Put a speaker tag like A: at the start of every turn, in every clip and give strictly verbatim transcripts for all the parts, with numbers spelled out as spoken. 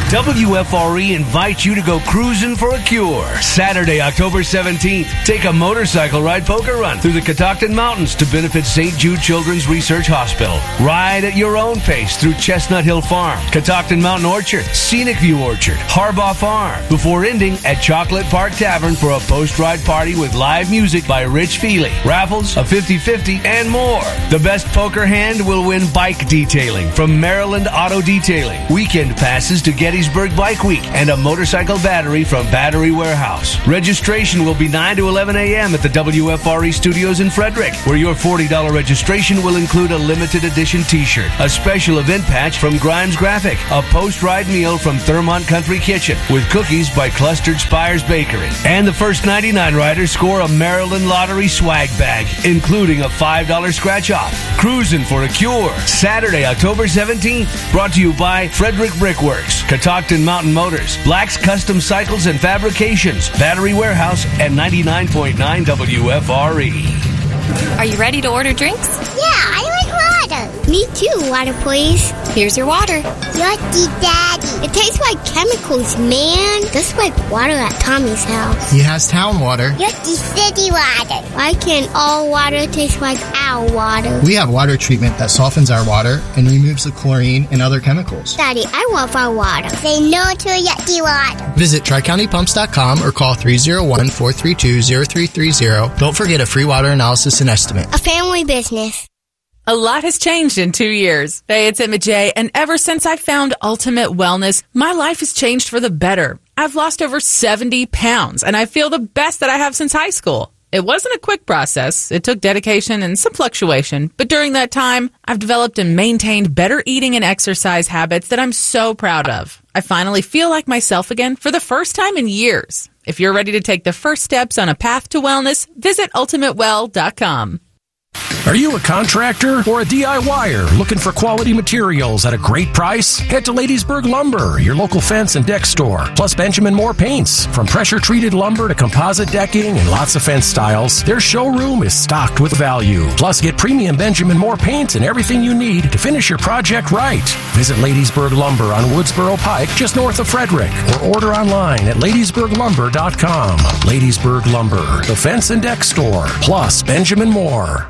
A: W F R E invites you to go cruising for a cure. Saturday, October seventeenth. Take a motorcycle ride poker run through the Catoctin Mountains to benefit Saint Jude Children's Research Hospital. Ride at your own pace through Chestnut Hill Farm, Catoctin Mountain Orchard, Scenic View Orchard, Harbaugh Farm, before ending at Chocolate Park Tavern for a post-ride party with live music by Rich Feely, raffles, a fifty-fifty, and more. The best poker hand will win bike detailing from Maryland Auto Detailing, weekend passes to Gettysburg Bike Week, and a motorcycle battery from Battery Warehouse. Registration will be nine to eleven a.m. at the W F R E studios in Frederick, where your forty dollars registration will include a limited edition t-shirt, a special event patch from Grimes Graphic, a post-ride meal from Thurmont Country Kitchen with cookies by Clustered Spires Bakery, and the first ninety-nine riders score a Maryland Lottery swag bag, including a five dollars scratch-off. Cruising for a Cure, Saturday, October seventeenth, brought to you by Frederick Brickworks, Catoctin Mountain Motors, Black's Custom Cycles and Fabrications, Battery Warehouse, and ninety-nine point nine W F R E.
B: Are you ready to order drinks?
C: Yeah, I like water. Me too, water please.
B: Here's your water.
C: Yucky, Daddy. It tastes like chemicals, man. Just like water at Tommy's house.
D: He has town water.
C: Yucky city water. Why can't all water taste like our water?
D: We have water treatment that softens our water and removes the chlorine and other chemicals.
C: Daddy, I love our water. Say no to yucky water.
D: Visit tri county pumps dot com or call three oh one, four three two, oh three three oh. Don't forget a free water analysis and estimate.
C: A family business.
B: A lot has changed in two years. Hey, it's Emma J, and ever since I found Ultimate Wellness, my life has changed for the better. I've lost over seventy pounds, and I feel the best that I have since high school. It wasn't a quick process. It took dedication and some fluctuation. But during that time, I've developed and maintained better eating and exercise habits that I'm so proud of. I finally feel like myself again for the first time in years. If you're ready to take the first steps on a path to wellness, visit ultimate well dot com.
E: Are you a contractor or a D I Y er looking for quality materials at a great price? Head to Ladiesburg Lumber, your local fence and deck store, plus Benjamin Moore Paints. From pressure-treated lumber to composite decking and lots of fence styles, their showroom is stocked with value. Plus, get premium Benjamin Moore paints and everything you need to finish your project right. Visit Ladiesburg Lumber on Woodsboro Pike, just north of Frederick, or order online at ladiesburg lumber dot com. Ladiesburg Lumber, the fence and deck store, plus Benjamin Moore.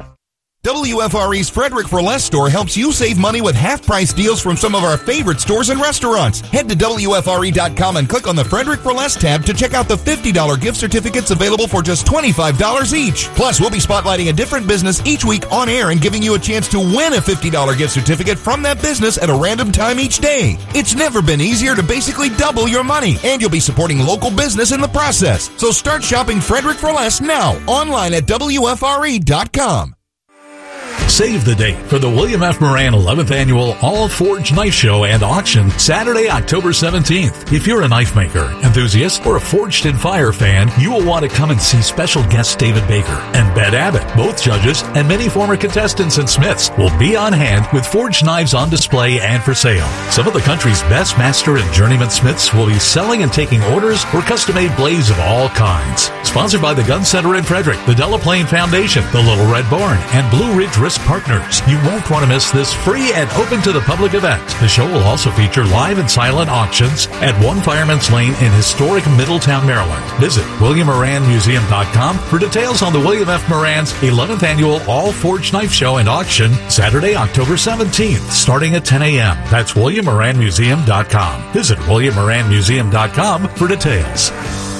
F: W F R E's Frederick for Less store helps you save money with half-price deals from some of our favorite stores and restaurants. Head to W F R E dot com and click on the Frederick for Less tab to check out the fifty dollars gift certificates available for just twenty-five dollars each. Plus, we'll be spotlighting a different business each week on air and giving you a chance to win a fifty dollars gift certificate from that business at a random time each day. It's never been easier to basically double your money, and you'll be supporting local business in the process. So start shopping Frederick for Less now, online at W F R E dot com.
G: Save the date for the William F. Moran eleventh Annual All Forged Knife Show and Auction, Saturday, October seventeenth. If you're a knife maker, enthusiast, or a Forged in Fire fan, you will want to come and see special guest David Baker and Bette Abbott. Both judges and many former contestants and smiths will be on hand with forged knives on display and for sale. Some of the country's best master and journeyman smiths will be selling and taking orders for custom-made blades of all kinds. Sponsored by the Gun Center in Frederick, the Delaplane Foundation, the Little Red Barn, and Blue Ridge Risk Partners. You won't want to miss this free and open to the public event. The show will also feature live and silent auctions at One Fireman's Lane in historic Middletown, Maryland. Visit william moran museum dot com for details on the William F. Moran's eleventh Annual All Forged Knife Show and Auction, Saturday, October seventeenth, starting at ten a.m. That's william moran museum dot com. Visit william moran museum dot com for details.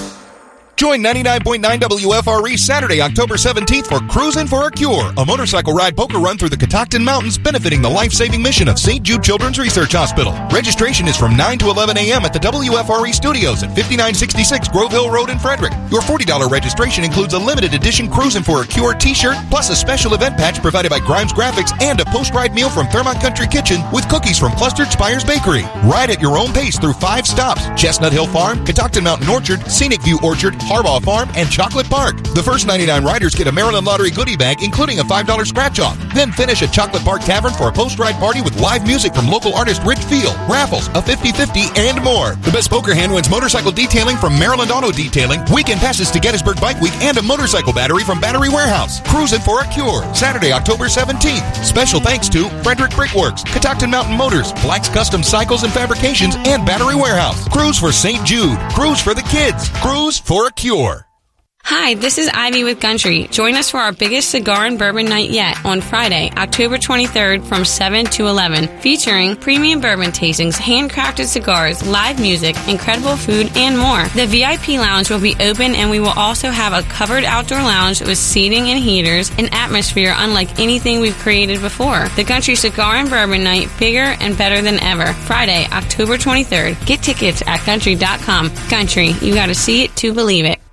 F: Join ninety-nine point nine W F R E Saturday, October seventeenth for Cruisin' for a Cure, a motorcycle ride poker run through the Catoctin Mountains benefiting the life-saving mission of Saint Jude Children's Research Hospital. Registration is from nine to eleven a.m. at the W F R E studios at fifty-nine sixty-six Grove Hill Road in Frederick. Your forty dollars registration includes a limited edition Cruisin' for a Cure t-shirt, plus a special event patch provided by Grimes Graphics and a post-ride meal from Thurmont Country Kitchen with cookies from Clustered Spires Bakery. Ride at your own pace through five stops: Chestnut Hill Farm, Catoctin Mountain Orchard, Scenic View Orchard, Harbaugh Farm, and Chocolate Park. The first ninety-nine riders get a Maryland Lottery goodie bag, including a five dollars scratch-off. Then finish at Chocolate Park Tavern for a post-ride party with live music from local artist Rich Field, raffles, a fifty-fifty, and more. The best poker hand wins motorcycle detailing from Maryland Auto Detailing, weekend passes to Gettysburg Bike Week, and a motorcycle battery from Battery Warehouse. Cruising for a Cure, Saturday, October seventeenth. Special thanks to Frederick Brickworks, Catoctin Mountain Motors, Black's Custom Cycles and Fabrications, and Battery Warehouse. Cruise for Saint Jude. Cruise for the kids. Cruise for a Cure.
H: Hi, this is Ivy with Country. Join us for our biggest cigar and bourbon night yet on Friday, October twenty-third from seven to eleven, featuring premium bourbon tastings, handcrafted cigars, live music, incredible food, and more. The V I P lounge will be open, and we will also have a covered outdoor lounge with seating and heaters, an atmosphere unlike anything we've created before. The Country Cigar and Bourbon Night, bigger and better than ever. Friday, October twenty-third. Get tickets at country dot com. Country, you gotta see it to believe it.